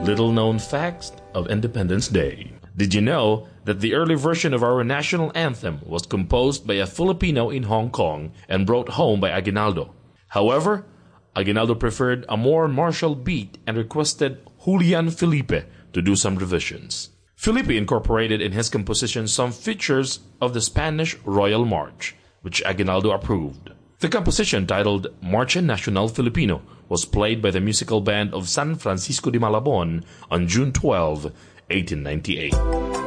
Little known facts of Independence Day. Did you know that the early version of our national anthem was composed by a Filipino in Hong Kong and brought home by Aguinaldo? However, Aguinaldo preferred a more martial beat and requested Julian Felipe to do some revisions. Felipe incorporated in his composition some features of the Spanish Royal March, which Aguinaldo approved. The composition, titled Marcha Nacional Filipino, was played by the musical band of San Francisco de Malabon on June 12, 1898.